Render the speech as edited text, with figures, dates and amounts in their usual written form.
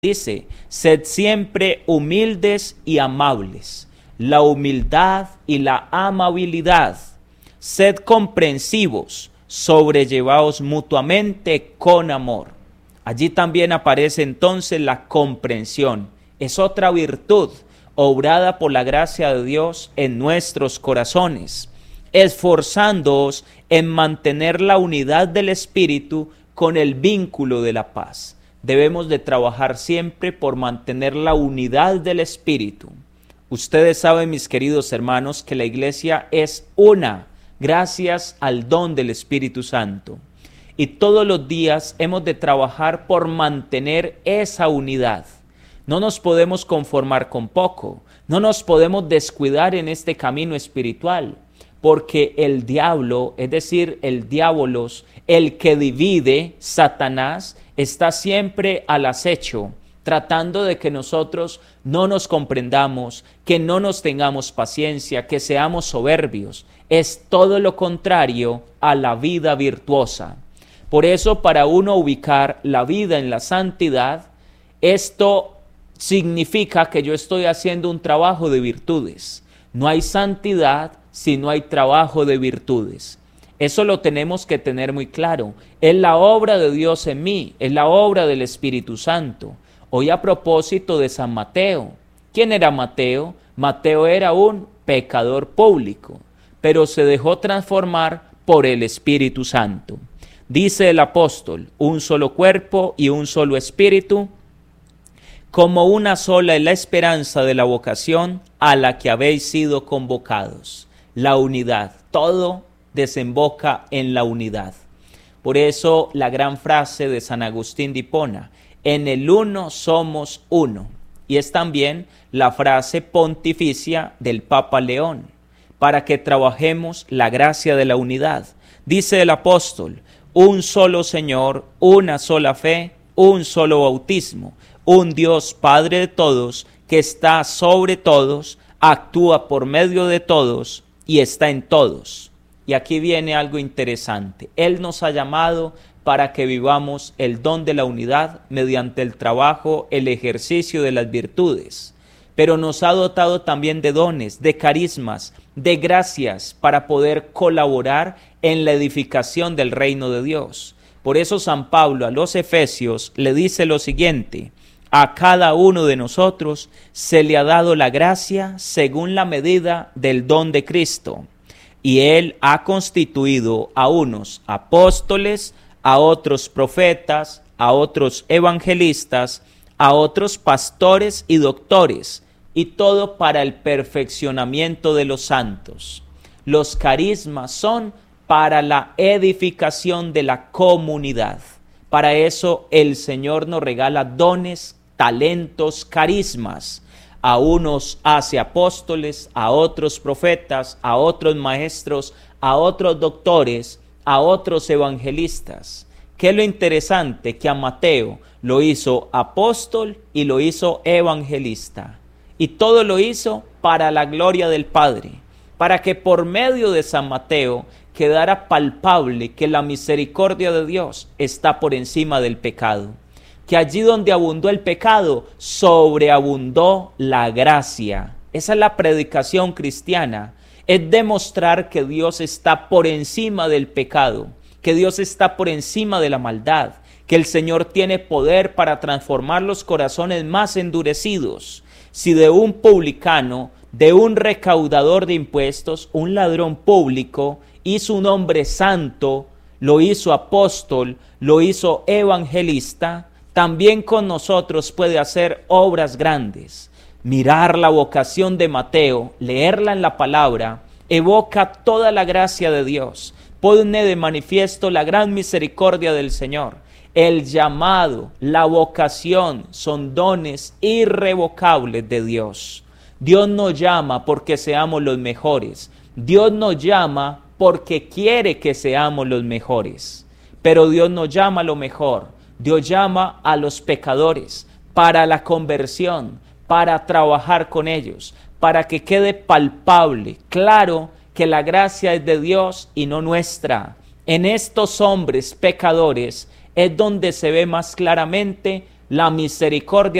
dice: sed siempre humildes y amables. La humildad y la amabilidad. Sed comprensivos, sobrellevaos mutuamente con amor. Allí también aparece entonces la comprensión. Es otra virtud obrada por la gracia de Dios en nuestros corazones, esforzándoos en mantener la unidad del Espíritu con el vínculo de la paz. Debemos de trabajar siempre por mantener la unidad del Espíritu. Ustedes saben, mis queridos hermanos, que la iglesia es una, gracias al don del Espíritu Santo. Y todos los días hemos de trabajar por mantener esa unidad. No nos podemos conformar con poco, no nos podemos descuidar en este camino espiritual, porque el diablo, es decir, el diabolos, el que divide, Satanás, está siempre al acecho, tratando de que nosotros no nos comprendamos, que no nos tengamos paciencia, que seamos soberbios. Es todo lo contrario a la vida virtuosa. Por eso, para uno ubicar la vida en la santidad, esto significa que yo estoy haciendo un trabajo de virtudes. No hay santidad si no hay trabajo de virtudes. Eso lo tenemos que tener muy claro. Es la obra de Dios en mí, es la obra del Espíritu Santo. Hoy a propósito de San Mateo. ¿Quién era Mateo? Mateo era un pecador público, pero se dejó transformar por el Espíritu Santo. Dice el apóstol: un solo cuerpo y un solo espíritu, como una sola es la esperanza de la vocación a la que habéis sido convocados. La unidad, todo desemboca en la unidad. Por eso la gran frase de San Agustín de Hipona: en el uno somos uno. Y es también la frase pontificia del Papa León, para que trabajemos la gracia de la unidad. Dice el apóstol: un solo Señor, una sola fe, un solo bautismo, un Dios Padre de todos, que está sobre todos, actúa por medio de todos y está en todos. Y aquí viene algo interesante. Él nos ha llamado para que vivamos el don de la unidad mediante el trabajo, el ejercicio de las virtudes. Pero nos ha dotado también de dones, de carismas, de gracias para poder colaborar en la edificación del reino de Dios. Por eso San Pablo a los Efesios le dice lo siguiente: a cada uno de nosotros se le ha dado la gracia según la medida del don de Cristo. Y Él ha constituido a unos apóstoles, a otros profetas, a otros evangelistas, a otros pastores y doctores, y todo para el perfeccionamiento de los santos. Los carismas son para la edificación de la comunidad. Para eso el Señor nos regala dones, talentos, carismas. A unos hace apóstoles, a otros profetas, a otros maestros, a otros doctores, a otros evangelistas. ¿Qué es lo interesante? Que a Mateo lo hizo apóstol y lo hizo evangelista. Y todo lo hizo para la gloria del Padre, para que por medio de San Mateo quedara palpable que la misericordia de Dios está por encima del pecado. Que allí donde abundó el pecado, sobreabundó la gracia. Esa es la predicación cristiana. Es demostrar que Dios está por encima del pecado, que Dios está por encima de la maldad, que el Señor tiene poder para transformar los corazones más endurecidos. Si de un publicano, de un recaudador de impuestos, un ladrón público, hizo un hombre santo, lo hizo apóstol, lo hizo evangelista, también con nosotros puede hacer obras grandes. Mirar la vocación de Mateo, leerla en la palabra, evoca toda la gracia de Dios, pone de manifiesto la gran misericordia del Señor. El llamado, la vocación son dones irrevocables de Dios. Dios nos llama porque seamos los mejores. Dios nos llama porque quiere que seamos los mejores. Pero Dios nos llama a lo mejor. Dios llama a los pecadores para la conversión, para trabajar con ellos, para que quede palpable, claro, que la gracia es de Dios y no nuestra. En estos hombres pecadores es donde se ve más claramente la misericordia